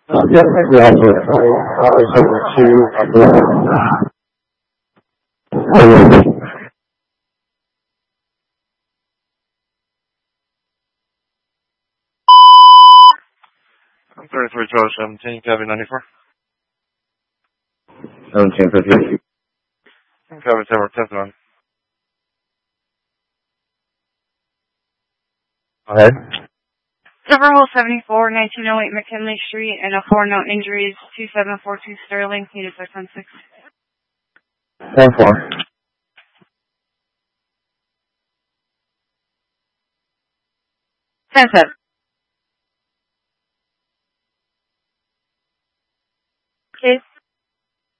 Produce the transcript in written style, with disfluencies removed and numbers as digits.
Yeah, maybe I'll do it. I was hoping to, 33 Charlie 17, Cabin 94. 1750. Cabin 7 testimony. Go ahead. Silverhole 74, 1908 McKinley Street, and a 4-note injuries, 2742 Sterling, needed 616. 1-4. 10-7.